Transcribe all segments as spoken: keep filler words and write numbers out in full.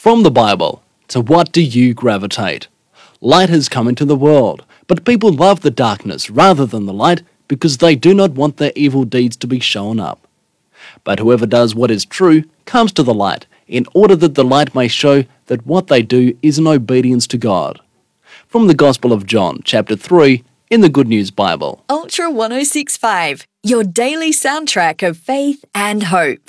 From the Bible, to what do you gravitate? Light has come into the world, but people love the darkness rather than the light because they do not want their evil deeds to be shown up. But whoever does what is true comes to the light, in order that the light may show that what they do is in obedience to God. From the Gospel of John, chapter three, in the Good News Bible. Ultra one oh six point five, your daily soundtrack of faith and hope.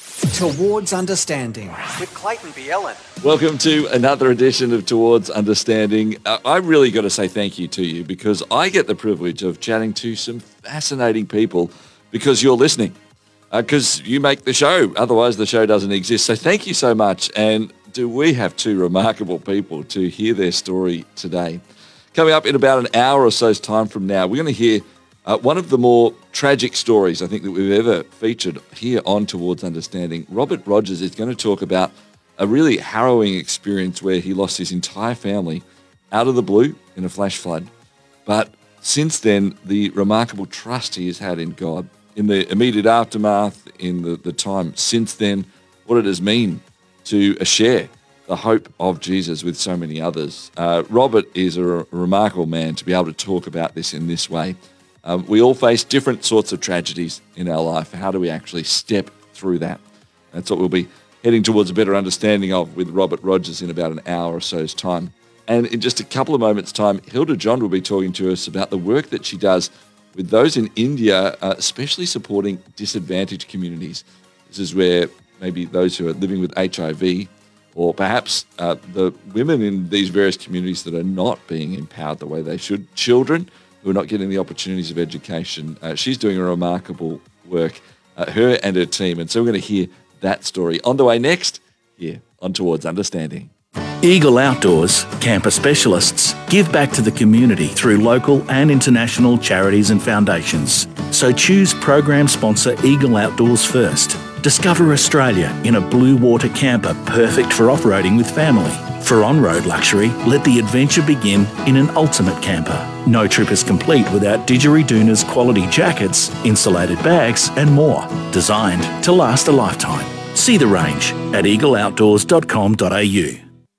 Towards Understanding with Clayton B. Ellen. Welcome to another edition of Towards Understanding. Uh, I really got to say thank you to you because I get the privilege of chatting to some fascinating people because you're listening, because uh, you make the show. Otherwise, the show doesn't exist. So thank you so much. And do we have two remarkable people to hear their story today? Coming up in about an hour or so's time from now, we're going to hear Uh, one of the more tragic stories I think that we've ever featured here on Towards Understanding. Robert Rogers is going to talk about a really harrowing experience where he lost his entire family out of the blue in a flash flood. But since then, the remarkable trust he has had in God, in the immediate aftermath, in the, the time since then, what it has meant to uh, share the hope of Jesus with so many others. Uh, Robert is a, r- a remarkable man to be able to talk about this in this way. Um, we all face different sorts of tragedies in our life. How do we actually step through that? That's what we'll be heading towards a better understanding of with Robert Rogers in about an hour or so's time. And in just a couple of moments' time, Hilda John will be talking to us about the work that she does with those in India, uh, especially supporting disadvantaged communities. This is where maybe those who are living with H I V, or perhaps uh, the women in these various communities that are not being empowered the way they should, children who are not getting the opportunities of education. Uh, she's doing a remarkable work, uh, her and her team. And so we're going to hear that story on the way next here on Towards Understanding. Eagle Outdoors, camper specialists, give back to the community through local and international charities and foundations. So choose program sponsor Eagle Outdoors first. Discover Australia in a blue water camper perfect for off-roading with family. For on-road luxury, let the adventure begin in an ultimate camper. No trip is complete without Didgeridoon's quality jackets, insulated bags and more, designed to last a lifetime. See the range at eagle outdoors dot com dot a u.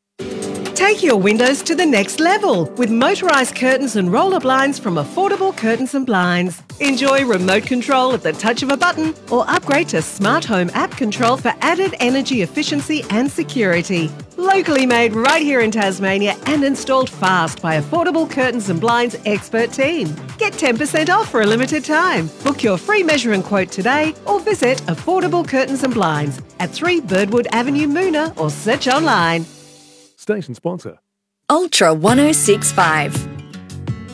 Take your windows to the next level with motorised curtains and roller blinds from Affordable Curtains and Blinds. Enjoy remote control at the touch of a button or upgrade to Smart Home app control for added energy efficiency and security. Locally made right here in Tasmania and installed fast by Affordable Curtains and Blinds expert team. Get ten percent off for a limited time. Book your free measure and quote today or visit Affordable Curtains and Blinds at three Birdwood Avenue, Moona, or search online. Station sponsor. Ultra one oh six point five.